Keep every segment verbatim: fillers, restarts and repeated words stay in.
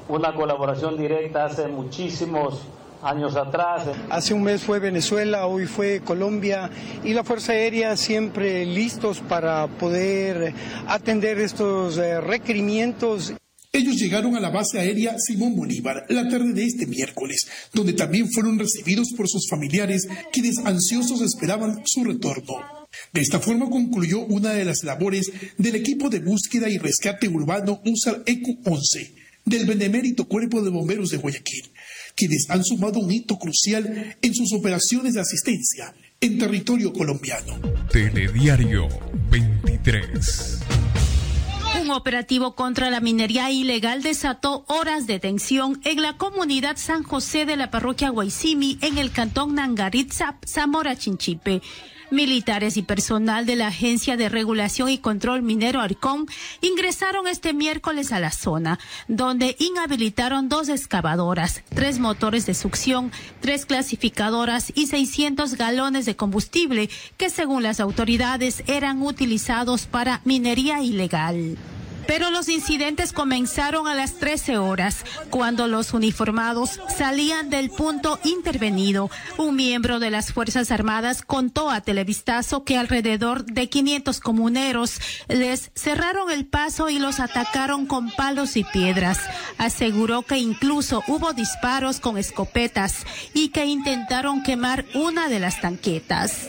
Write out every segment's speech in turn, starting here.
una colaboración directa hace muchísimos años atrás. Hace un mes fue Venezuela, hoy fue Colombia, y la Fuerza Aérea siempre listos para poder atender estos eh, requerimientos. Ellos llegaron a la base aérea Simón Bolívar la tarde de este miércoles, donde también fueron recibidos por sus familiares, quienes ansiosos esperaban su retorno. De esta forma concluyó una de las labores del equipo de búsqueda y rescate urbano U S A R E Q once del Benemérito Cuerpo de Bomberos de Guayaquil, quienes han sumado un hito crucial en sus operaciones de asistencia en territorio colombiano. Telediario veintitrés. Un operativo contra la minería ilegal desató horas de tensión en la comunidad San José de la parroquia Guaycimi, en el cantón Nangaritzap, Zamora Chinchipe. Militares y personal de la Agencia de Regulación y Control Minero ARCOM ingresaron este miércoles a la zona, donde inhabilitaron dos excavadoras, tres motores de succión, tres clasificadoras y seiscientos galones de combustible que, según las autoridades, eran utilizados para minería ilegal. Pero los incidentes comenzaron a las trece horas, cuando los uniformados salían del punto intervenido. Un miembro de las Fuerzas Armadas contó a Televistazo que alrededor de quinientos comuneros les cerraron el paso y los atacaron con palos y piedras. Aseguró que incluso hubo disparos con escopetas y que intentaron quemar una de las tanquetas.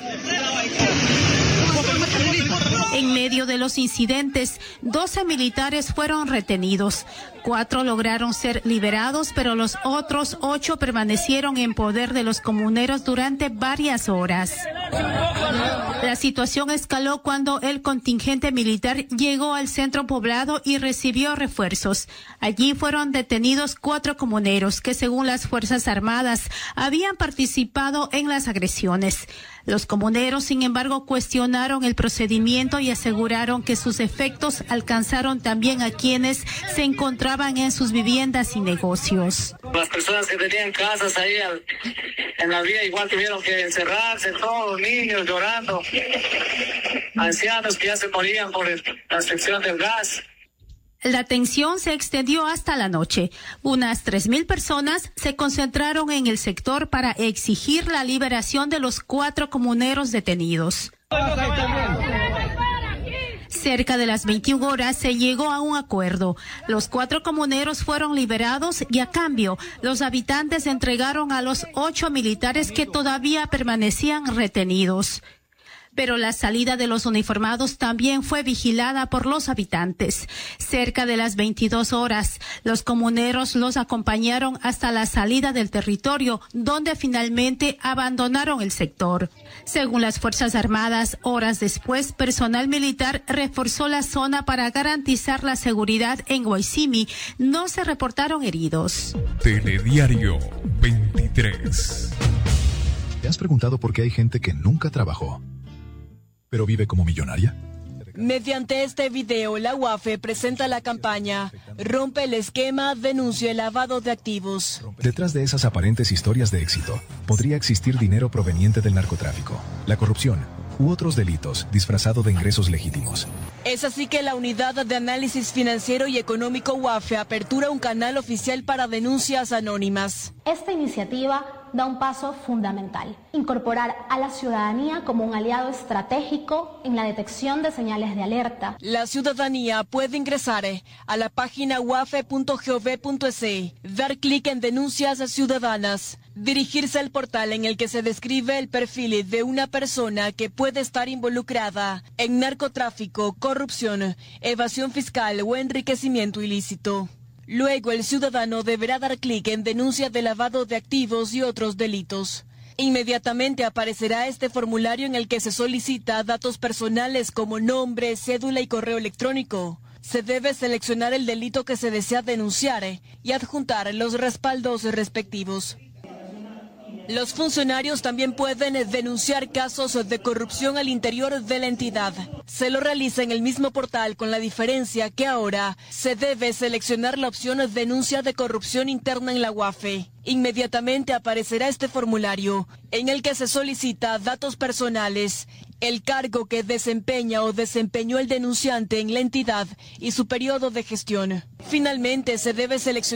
En medio de los incidentes, doce militares fueron retenidos. Cuatro lograron ser liberados, pero los otros ocho permanecieron en poder de los comuneros durante varias horas. La situación escaló cuando el contingente militar llegó al centro poblado y recibió refuerzos. Allí fueron detenidos cuatro comuneros que, según las Fuerzas Armadas, habían participado en las agresiones. Los comuneros, sin embargo, cuestionaron el procedimiento y aseguraron que sus efectos alcanzaron también a quienes se encontraban en sus viviendas y negocios. Las personas que tenían casas ahí al, en la vía igual tuvieron que encerrarse, todos niños llorando, ancianos que ya se morían por el, la sección del gas. La tensión se extendió hasta la noche. Unas tres mil personas se concentraron en el sector para exigir la liberación de los cuatro comuneros detenidos. Cerca de las veintiuna horas se llegó a un acuerdo. Los cuatro comuneros fueron liberados y, a cambio, los habitantes entregaron a los ocho militares que todavía permanecían retenidos. Pero la salida de los uniformados también fue vigilada por los habitantes. Cerca de las veintidós horas, los comuneros los acompañaron hasta la salida del territorio, donde finalmente abandonaron el sector. Según las Fuerzas Armadas, horas después, personal militar reforzó la zona para garantizar la seguridad en Guaycimi. No se reportaron heridos. Telediario veintitrés. ¿Te has preguntado por qué hay gente que nunca trabajó, pero vive como millonaria? Mediante este video, la U A F E presenta la campaña Rompe el esquema, denuncia el lavado de activos. Detrás de esas aparentes historias de éxito, podría existir dinero proveniente del narcotráfico, la corrupción u otros delitos disfrazado de ingresos legítimos. Es así que la Unidad de Análisis Financiero y Económico U A F E apertura un canal oficial para denuncias anónimas. Esta iniciativa da un paso fundamental: incorporar a la ciudadanía como un aliado estratégico en la detección de señales de alerta. La ciudadanía puede ingresar a la página u a f e punto gov punto es, dar clic en denuncias ciudadanas, dirigirse al portal en el que se describe el perfil de una persona que puede estar involucrada en narcotráfico, corrupción, evasión fiscal o enriquecimiento ilícito. Luego, el ciudadano deberá dar clic en denuncia de lavado de activos y otros delitos. Inmediatamente aparecerá este formulario en el que se solicita datos personales como nombre, cédula y correo electrónico. Se debe seleccionar el delito que se desea denunciar y adjuntar los respaldos respectivos. Los funcionarios también pueden denunciar casos de corrupción al interior de la entidad. Se lo realiza en el mismo portal, con la diferencia que ahora se debe seleccionar la opción denuncia de corrupción interna en la U A F E. Inmediatamente aparecerá este formulario en el que se solicita datos personales, el cargo que desempeña o desempeñó el denunciante en la entidad y su periodo de gestión. Finalmente, se debe seleccionar